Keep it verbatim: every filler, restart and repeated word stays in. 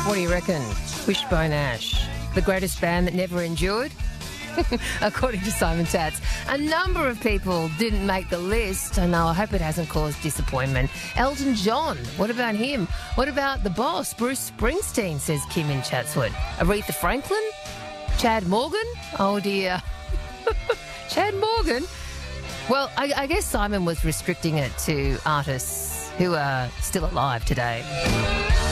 What do you reckon? Wishbone Ash, the greatest band that never endured? According to Simon Tats. A number of people didn't make the list. I know, I hope it hasn't caused disappointment. Elton John, what about him? What about the boss, Bruce Springsteen, says Kim in Chatswood. Aretha Franklin? Chad Morgan? Oh dear. Chad Morgan? Well, I, I guess Simon was restricting it to artists who are still alive today.